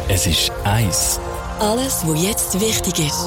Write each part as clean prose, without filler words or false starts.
Es ist 1. Alles, was jetzt wichtig ist.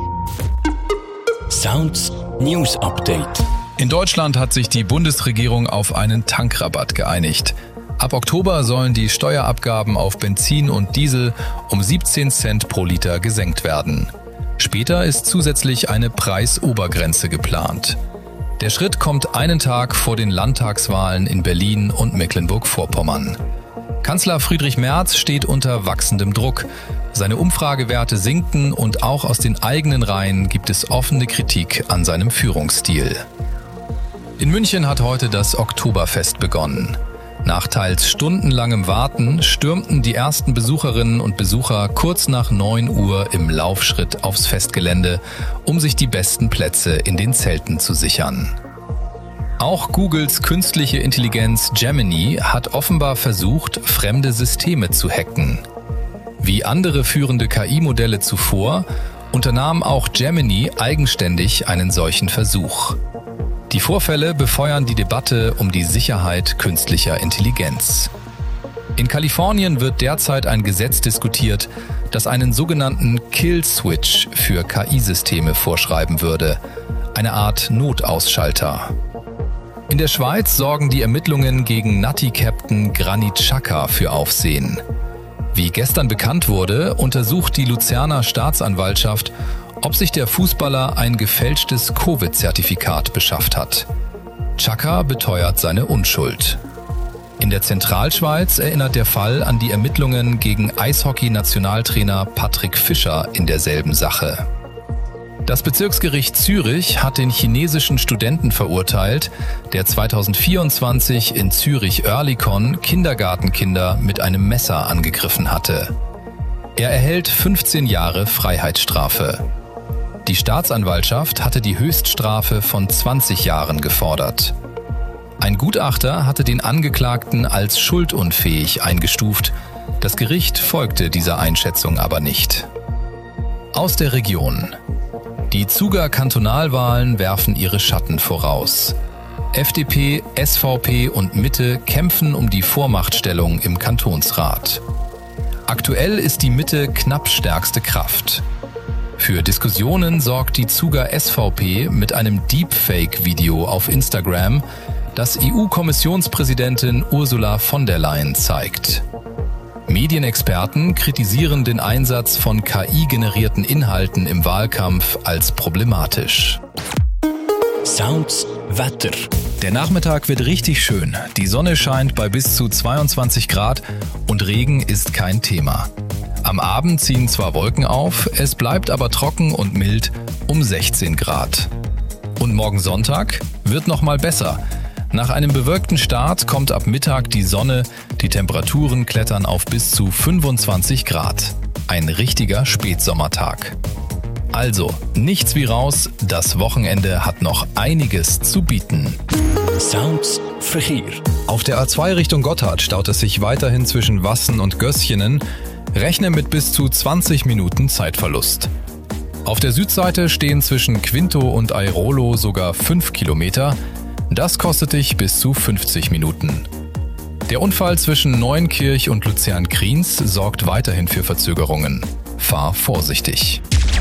Sounds News Update. In Deutschland hat sich die Bundesregierung auf einen Tankrabatt geeinigt. Ab Oktober sollen die Steuerabgaben auf Benzin und Diesel um 17 Cent pro Liter gesenkt werden. Später ist zusätzlich eine Preisobergrenze geplant. Der Schritt kommt einen Tag vor den Landtagswahlen in Berlin und Mecklenburg-Vorpommern. Kanzler Friedrich Merz steht unter wachsendem Druck. Seine Umfragewerte sinken und auch aus den eigenen Reihen gibt es offene Kritik an seinem Führungsstil. In München hat heute das Oktoberfest begonnen. Nach teils stundenlangem Warten stürmten die ersten Besucherinnen und Besucher kurz nach 9 Uhr im Laufschritt aufs Festgelände, um sich die besten Plätze in den Zelten zu sichern. Auch Googles künstliche Intelligenz Gemini hat offenbar versucht, fremde Systeme zu hacken. Wie andere führende KI-Modelle zuvor, unternahm auch Gemini eigenständig einen solchen Versuch. Die Vorfälle befeuern die Debatte um die Sicherheit künstlicher Intelligenz. In Kalifornien wird derzeit ein Gesetz diskutiert, das einen sogenannten Kill-Switch für KI-Systeme vorschreiben würde, eine Art Notausschalter. In der Schweiz sorgen die Ermittlungen gegen Nutty-Captain Granit Xhaka für Aufsehen. Wie gestern bekannt wurde, untersucht die Luzerner Staatsanwaltschaft, ob sich der Fußballer ein gefälschtes Covid-Zertifikat beschafft hat. Xhaka beteuert seine Unschuld. In der Zentralschweiz erinnert der Fall an die Ermittlungen gegen Eishockey-Nationaltrainer Patrick Fischer in derselben Sache. Das Bezirksgericht Zürich hat den chinesischen Studenten verurteilt, der 2024 in Zürich-Oerlikon Kindergartenkinder mit einem Messer angegriffen hatte. Er erhält 15 Jahre Freiheitsstrafe. Die Staatsanwaltschaft hatte die Höchststrafe von 20 Jahren gefordert. Ein Gutachter hatte den Angeklagten als schuldunfähig eingestuft. Das Gericht folgte dieser Einschätzung aber nicht. Aus der Region. Die Zuger Kantonalwahlen werfen ihre Schatten voraus. FDP, SVP und Mitte kämpfen um die Vormachtstellung im Kantonsrat. Aktuell ist die Mitte knapp stärkste Kraft. Für Diskussionen sorgt die Zuger SVP mit einem Deepfake-Video auf Instagram, das EU-Kommissionspräsidentin Ursula von der Leyen zeigt. Medienexperten kritisieren den Einsatz von KI-generierten Inhalten im Wahlkampf als problematisch. Sounds Wetter. Der Nachmittag wird richtig schön. Die Sonne scheint bei bis zu 22 Grad und Regen ist kein Thema. Am Abend ziehen zwar Wolken auf, es bleibt aber trocken und mild um 16 Grad. Und morgen Sonntag wird noch mal besser. Nach einem bewölkten Start kommt ab Mittag die Sonne, die Temperaturen klettern auf bis zu 25 Grad. Ein richtiger Spätsommertag. Also, nichts wie raus, das Wochenende hat noch einiges zu bieten. Sounds Verkehr. Auf der A2 Richtung Gotthard staut es sich weiterhin zwischen Wassen und Gößchenen. Rechne mit bis zu 20 Minuten Zeitverlust. Auf der Südseite stehen zwischen Quinto und Airolo sogar 5 Kilometer. Das kostet dich bis zu 50 Minuten. Der Unfall zwischen Neuenkirch und Luzern-Kriens sorgt weiterhin für Verzögerungen. Fahr vorsichtig.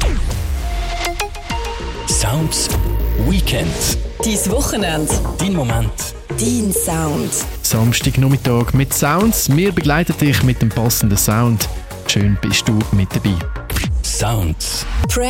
Sounds Weekend. Dein Wochenende. Dein Moment. Dein Sound. Samstagnachmittag mit Sounds. Wir begleiten dich mit dem passenden Sound. Schön bist du mit dabei. Sounds.